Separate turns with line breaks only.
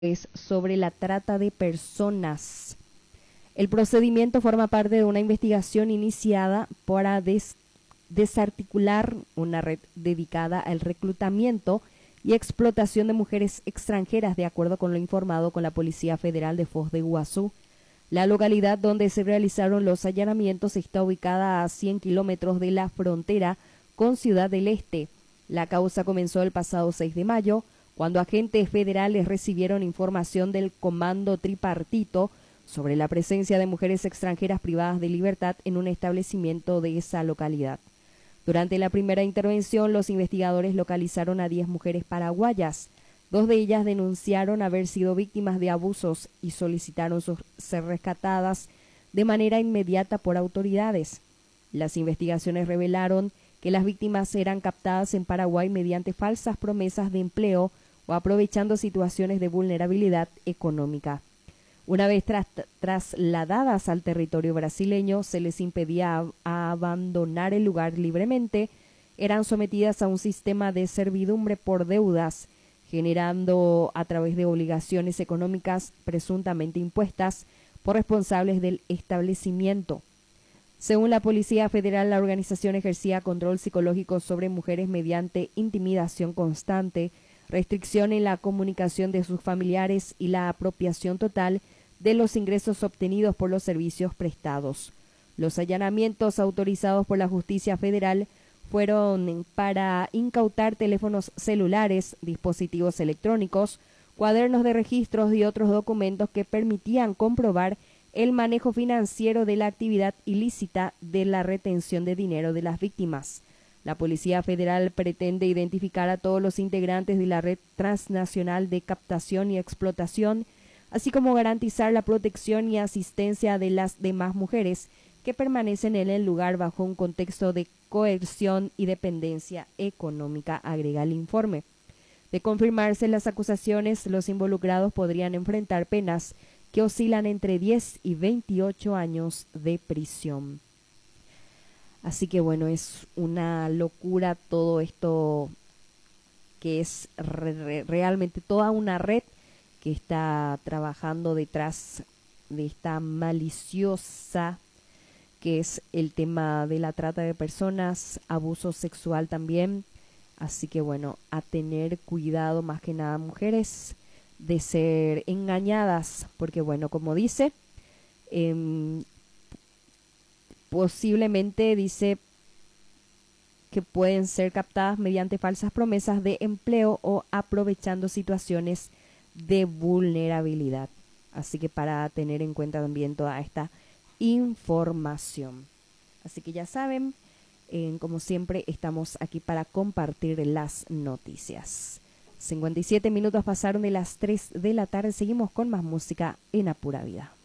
es sobre la trata de personas. El procedimiento forma parte de una investigación iniciada para desarticular una red dedicada al reclutamiento y explotación de mujeres extranjeras, de acuerdo con lo informado con la Policía Federal de Foz de Iguazú. La localidad donde se realizaron los allanamientos está ubicada a 100 kilómetros de la frontera con Ciudad del Este. La causa comenzó el pasado 6 de mayo, cuando agentes federales recibieron información del Comando Tripartito sobre la presencia de mujeres extranjeras privadas de libertad en un establecimiento de esa localidad. Durante la primera intervención, los investigadores localizaron a 10 mujeres paraguayas. 2 de ellas denunciaron haber sido víctimas de abusos y solicitaron ser rescatadas de manera inmediata por autoridades. Las investigaciones revelaron que las víctimas eran captadas en Paraguay mediante falsas promesas de empleo o aprovechando situaciones de vulnerabilidad económica. Una vez trasladadas al territorio brasileño, se les impedía abandonar el lugar libremente, eran sometidas a un sistema de servidumbre por deudas, generando a través de obligaciones económicas presuntamente impuestas por responsables del establecimiento. Según la Policía Federal, la organización ejercía control psicológico sobre mujeres mediante intimidación constante, restricción en la comunicación de sus familiares y la apropiación total de los ingresos obtenidos por los servicios prestados. Los allanamientos autorizados por la Justicia Federal fueron para incautar teléfonos celulares, dispositivos electrónicos, cuadernos de registros y otros documentos que permitían comprobar el manejo financiero de la actividad ilícita de la retención de dinero de las víctimas. La Policía Federal pretende identificar a todos los integrantes de la red transnacional de captación y explotación, así como garantizar la protección y asistencia de las demás mujeres que permanecen en el lugar bajo un contexto de coerción y dependencia económica, agrega el informe. De confirmarse las acusaciones, los involucrados podrían enfrentar penas que oscilan entre 10 y 28 años de prisión. Así que bueno, es una locura todo esto, que es realmente toda una red que está trabajando detrás de esta maliciosa, que es el tema de la trata de personas, abuso sexual también. Así que bueno, a tener cuidado, más que nada mujeres, de ser engañadas, porque bueno, como dice, posiblemente dice que pueden ser captadas mediante falsas promesas de empleo o aprovechando situaciones de vulnerabilidad. Así que para tener en cuenta también toda esta información. Así que ya saben, como siempre estamos aquí para compartir las noticias. 57 minutos pasaron de las 3 de la tarde. Seguimos con más música en A Pura Vida.